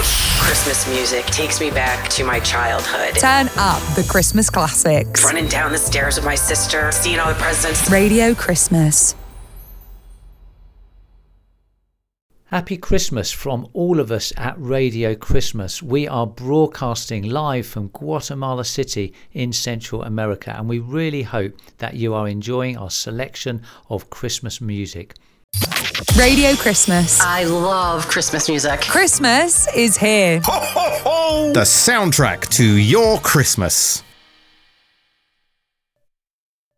Christmas music takes me back to my childhood. Turn up the Christmas classics. Running down the stairs with my sister, seeing all the presents. Radio Christmas. Happy Christmas from all of us at Radio Christmas. We are broadcasting live from Guatemala City in Central America, and we really hope that you are enjoying our selection of Christmas music. Radio Christmas. I love Christmas music. Christmas is here. Ho, ho, ho! The soundtrack to your Christmas.